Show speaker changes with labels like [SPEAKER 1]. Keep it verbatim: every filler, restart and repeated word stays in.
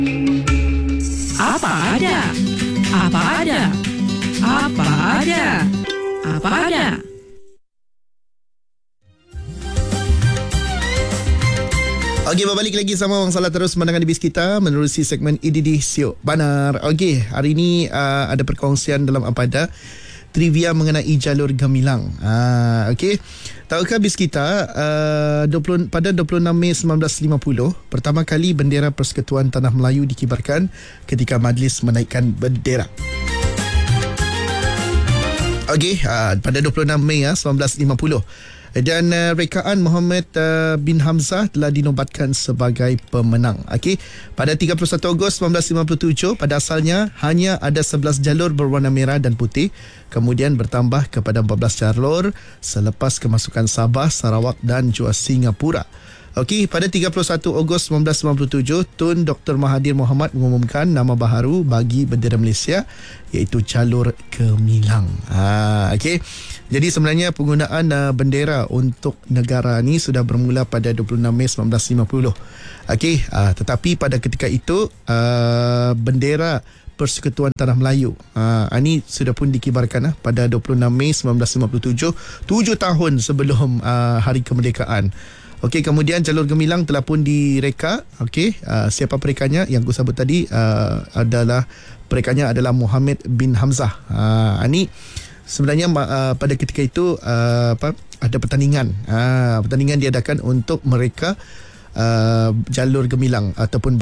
[SPEAKER 1] Apa ada? Apa ada? Apa ada? Apa ada?
[SPEAKER 2] Okey, berbalik lagi sama Wang Salah terus mendengar di bis kita menerusi segmen I D D Siok Banar. Okey, hari ini uh, ada perkongsian dalam apa ada trivia mengenai jalur gemilang. Ah, okey. Tahukah bis kita uh, dua puluh pada dua puluh enam Mei sembilan belas lima puluh pertama kali bendera Persekutuan Tanah Melayu dikibarkan ketika majlis menaikkan bendera. Okey, uh, pada dua puluh enam Mei uh, sembilan belas lima puluh. Dan uh, rekaan Muhammad uh, bin Hamzah telah dinobatkan sebagai pemenang. Okey, pada tiga puluh satu Ogos sembilan belas lima puluh tujuh, pada asalnya hanya ada sebelas jalur berwarna merah dan putih, kemudian bertambah kepada empat belas jalur selepas kemasukan Sabah, Sarawak dan juga Singapura. Okey, pada tiga puluh satu Ogos sembilan belas sembilan puluh tujuh, Tun Doktor Mahathir Mohamad mengumumkan nama baharu bagi bendera Malaysia, iaitu jalur gemilang. Ha, okey. Jadi sebenarnya penggunaan uh, bendera untuk negara ni sudah bermula pada dua puluh enam Mei sembilan belas lima puluh. Okey, uh, tetapi pada ketika itu uh, bendera Persekutuan Tanah Melayu uh, ini sudah pun dikibarkan uh, pada dua puluh enam Mei sembilan belas lima puluh tujuh, tujuh tahun sebelum uh, hari kemerdekaan. Okey, kemudian jalur gemilang telah pun direka. Okey, uh, siapa perekanya yang aku sebut tadi uh, adalah perekanya adalah Muhammad bin Hamzah. Uh, ini sebenarnya uh, pada ketika itu uh, apa ada pertandingan. Uh, pertandingan diadakan untuk mereka uh, jalur gemilang ataupun